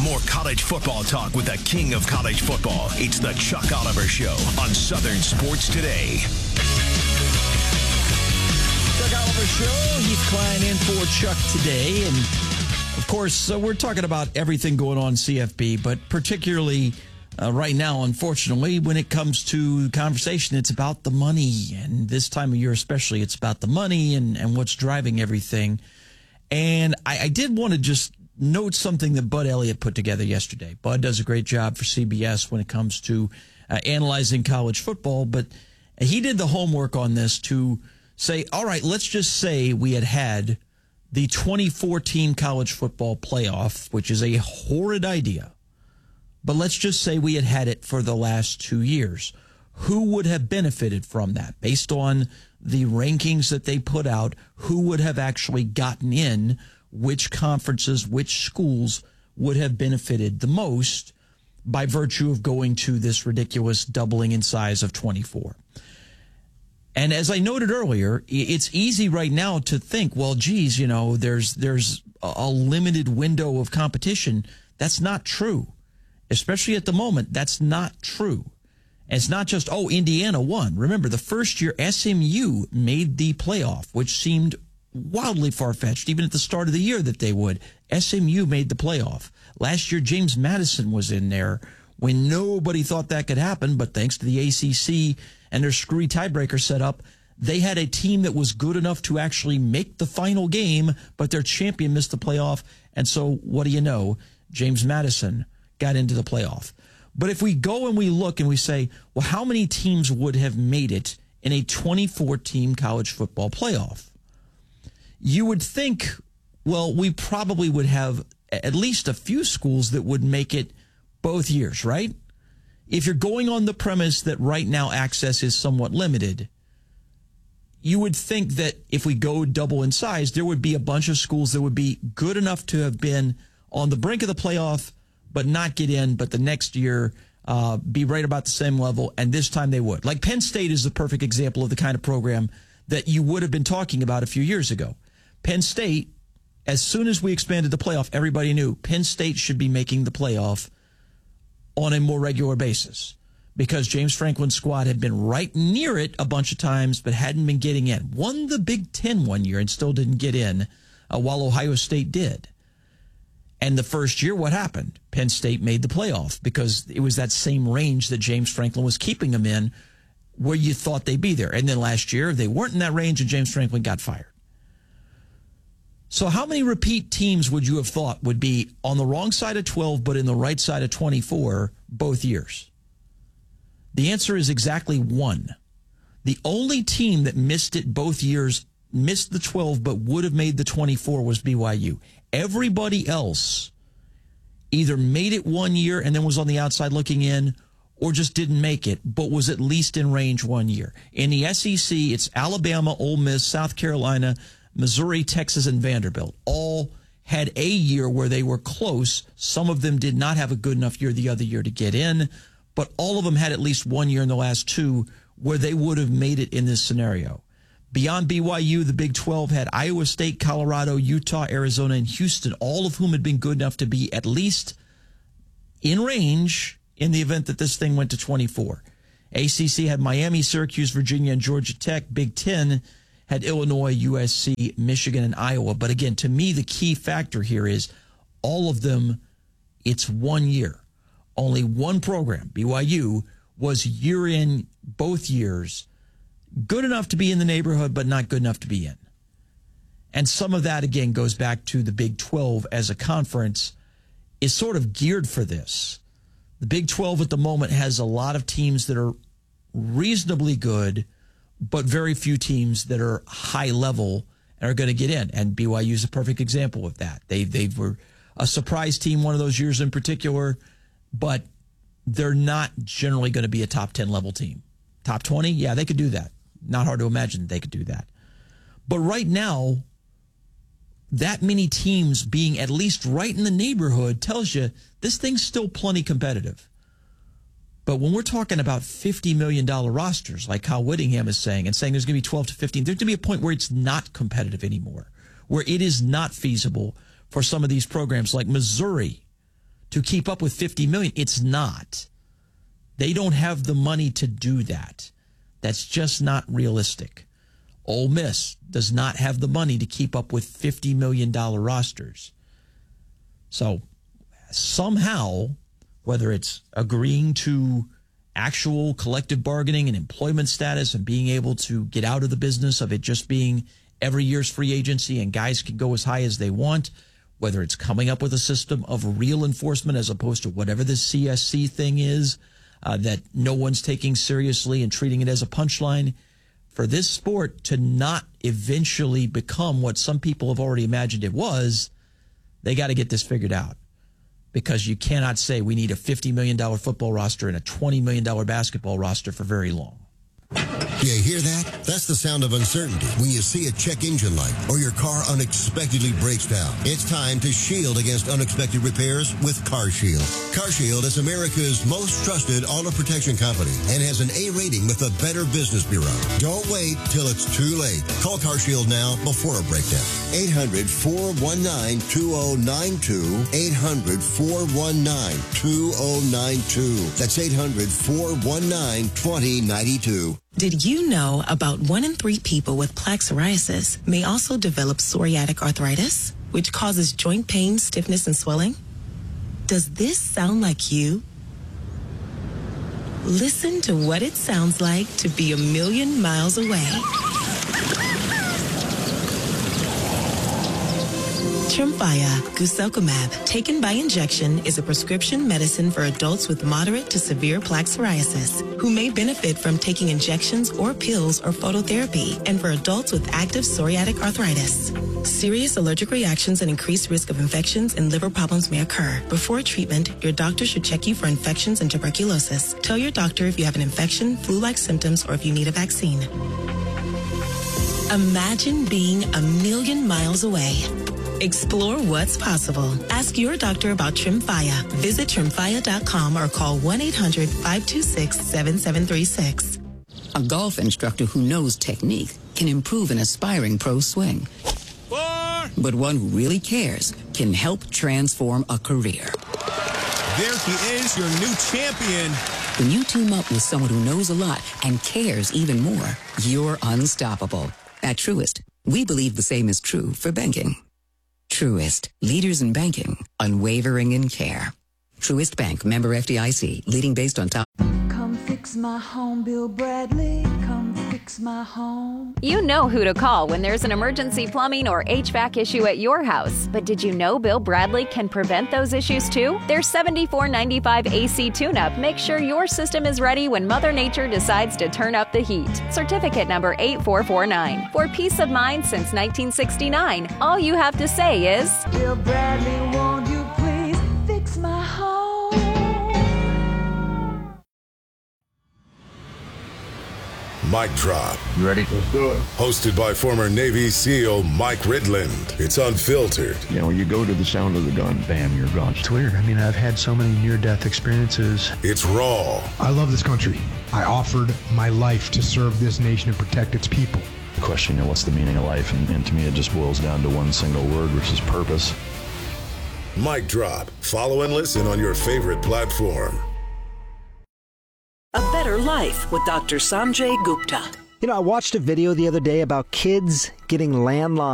More college football talk with the king of college football. It's the Chuck Oliver Show on Southern Sports Today. Chuck Oliver Show. Heath Klein in for Chuck today. And, of course, we're talking about everything going on in CFB, but particularly right now, unfortunately, when it comes to conversation, it's about the money. And this time of year especially, it's about the money and what's driving everything. And I did want to just note something that Bud Elliott put together yesterday. Bud does a great job for CBS when it comes to analyzing college football, but he did the homework on this to say, all right, let's just say we had the 2014 college football playoff, which is a horrid idea, but let's just say we had it for the last 2 years. Who would have benefited from that? Based on the rankings that they put out, who would have actually gotten in? Which conferences, which schools would have benefited the most by virtue of going to this ridiculous doubling in size of 24. And as I noted earlier, it's easy right now to think, well, geez, there's a limited window of competition. That's not true. Especially at the moment, that's not true. And it's not just, Indiana won. Remember, the first year SMU made the playoff, which seemed wildly far-fetched, even at the start of the year that they would. SMU made the playoff. Last year, James Madison was in there when nobody thought that could happen, but thanks to the ACC and their screwy tiebreaker setup, they had a team that was good enough to actually make the final game, but their champion missed the playoff. And so, what do you know? James Madison got into the playoff. But if we go and we look and we say, well, how many teams would have made it in a 24-team college football playoff? You would think, well, we probably would have at least a few schools that would make it both years, right? If you're going on the premise that right now access is somewhat limited, you would think that if we go double in size, there would be a bunch of schools that would be good enough to have been on the brink of the playoff, but not get in, but the next year be right about the same level, and this time they would. Like Penn State is the perfect example of the kind of program that you would have been talking about a few years ago. Penn State, as soon as we expanded the playoff, everybody knew Penn State should be making the playoff on a more regular basis because James Franklin's squad had been right near it a bunch of times but hadn't been getting in. Won the Big Ten one year and still didn't get in, while Ohio State did. And the first year, what happened? Penn State made the playoff because it was that same range that James Franklin was keeping them in where you thought they'd be there. And then last year, they weren't in that range and James Franklin got fired. So how many repeat teams would you have thought would be on the wrong side of 12 but in the right side of 24 both years? The answer is exactly one. The only team that missed it both years, missed the 12 but would have made the 24 was BYU. Everybody else either made it 1 year and then was on the outside looking in or just didn't make it but was at least in range 1 year. In the SEC, it's Alabama, Ole Miss, South Carolina, Missouri, Texas, and Vanderbilt all had a year where they were close. Some of them did not have a good enough year the other year to get in, but all of them had at least 1 year in the last two where they would have made it in this scenario. Beyond BYU, the Big 12 had Iowa State, Colorado, Utah, Arizona, and Houston, all of whom had been good enough to be at least in range in the event that this thing went to 24. ACC had Miami, Syracuse, Virginia, and Georgia Tech. Big 10 had Illinois, USC, Michigan, and Iowa. But again, to me, the key factor here is all of them, it's 1 year. Only one program, BYU, was year in both years, good enough to be in the neighborhood, but not good enough to be in. And some of that, again, goes back to the Big 12 as a conference is sort of geared for this. The Big 12 at the moment has a lot of teams that are reasonably good, but very few teams that are high level and are going to get in. And BYU is a perfect example of that. They were a surprise team one of those years in particular, but they're not generally going to be a top 10 level team. Top 20? Yeah, they could do that. Not hard to imagine they could do that. But right now, that many teams being at least right in the neighborhood tells you this thing's still plenty competitive. But when we're talking about $50 million rosters, like Kyle Whittingham is saying, and saying there's going to be 12 to 15, there's going to be a point where it's not competitive anymore, where it is not feasible for some of these programs like Missouri to keep up with 50 million. It's not. They don't have the money to do that. That's just not realistic. Ole Miss does not have the money to keep up with $50 million rosters. So somehow, whether it's agreeing to actual collective bargaining and employment status and being able to get out of the business of it just being every year's free agency and guys can go as high as they want, whether it's coming up with a system of real enforcement as opposed to whatever this CSC thing is that no one's taking seriously and treating it as a punchline, for this sport to not eventually become what some people have already imagined it was, they got to get this figured out. Because you cannot say we need a $50 million football roster and a $20 million basketball roster for very long. You hear that? That's the sound of uncertainty when you see a check engine light or your car unexpectedly breaks down. It's time to shield against unexpected repairs with CarShield. CarShield is America's most trusted auto protection company and has an A rating with the Better Business Bureau. Don't wait till it's too late. Call CarShield now before a breakdown. 800-419-2092. 800-419-2092. That's 800-419-2092. Did you know about 1 in 3 people with plaque psoriasis may also develop psoriatic arthritis, which causes joint pain, stiffness, and swelling? Does this sound like you? Listen to what it sounds like to be a million miles away. Tremfya guselkumab, taken by injection, is a prescription medicine for adults with moderate to severe plaque psoriasis who may benefit from taking injections or pills or phototherapy, and for adults with active psoriatic arthritis. Serious allergic reactions and increased risk of infections and liver problems may occur. Before treatment, your doctor should check you for infections and tuberculosis. Tell your doctor if you have an infection, flu-like symptoms, or if you need a vaccine. Imagine being a million miles away. Explore what's possible. Ask your doctor about Tremfya. Visit Tremfya.com or call 1-800-526-7736. A golf instructor who knows technique can improve an aspiring pro swing. But one who really cares can help transform a career. There he is, your new champion. When you team up with someone who knows a lot and cares even more, you're unstoppable. At Truist, we believe the same is true for banking. Truist, leaders in banking, unwavering in care. Truist Bank, member FDIC, leading based on top. Come fix my home, Bill Bradley. Come fix my home. You know who to call when there's an emergency plumbing or HVAC issue at your house. But did you know Bill Bradley can prevent those issues too? Their $74.95 AC tune-up makes sure your system is ready when Mother Nature decides to turn up the heat. Certificate number 8449. For peace of mind since 1969, all you have to say is, Bill Bradley, won't you please fix my home? Mic Drop. You ready? Let's do it. Hosted by former Navy SEAL Mike Ridland. It's unfiltered. You know, you go to the sound of the gun, bam, you're gone. It's weird. I mean, I've had so many near-death experiences. It's raw. I love this country. I offered my life to serve this nation and protect its people. The question, you know, what's the meaning of life? And to me, it just boils down to one single word, which is purpose. Mic Drop. Follow and listen on your favorite platform. A Better Life with Dr. Sanjay Gupta. You know, I watched a video the other day about kids getting landline